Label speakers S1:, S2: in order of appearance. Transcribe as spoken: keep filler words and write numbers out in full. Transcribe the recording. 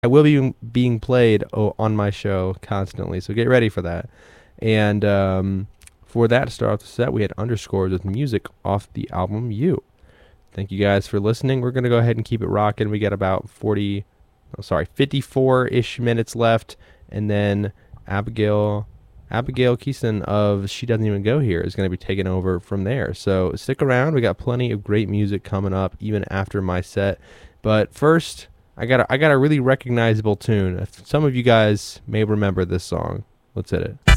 S1: I will be being played o- on my show constantly, so get ready for that. And um, for that to start off the set, we had Underscores with music off the album You. Thank you guys for listening. We're going to go ahead and keep it rocking. We got about forty, oh, sorry, fifty-four-ish minutes left, and then Abigail Abigail Keeson of She Doesn't Even Go Here is going to be taking over from there. So stick around. We got plenty of great music coming up even after my set. But first, I got a, I got a really recognizable tune. Some of you guys may remember this song. Let's hit it.